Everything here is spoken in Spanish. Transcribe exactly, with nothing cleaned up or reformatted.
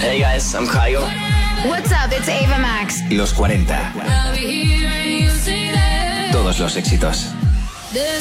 Hey guys, I'm Kygo. What's up, it's Ava Max. Los cuarenta. Todos los éxitos.